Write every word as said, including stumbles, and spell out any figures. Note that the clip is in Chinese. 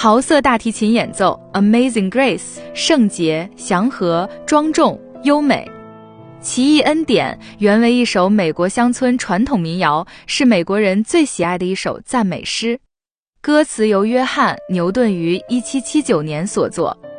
豪瑟大提琴演奏 Amazing Grace， 圣洁、祥和、庄重、优美。奇异恩典原为一首美国乡村传统民谣，是美国人最喜爱的一首赞美诗。歌词由约翰·牛顿于一七七九年所作。